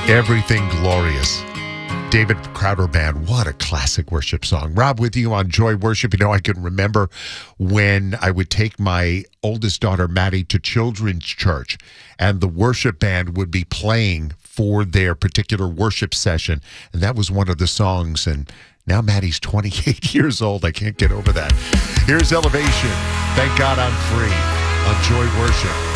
Everything Glorious. David Crowder Band, what a classic worship song. Rob with you on Joy Worship. You know, I can remember when I would take my oldest daughter, Maddie, to children's church, and the worship band would be playing for their particular worship session, and that was one of the songs. And now Maddie's 28 years old. I can't get over that. Here's Elevation. Thank God I'm free on Joy Worship.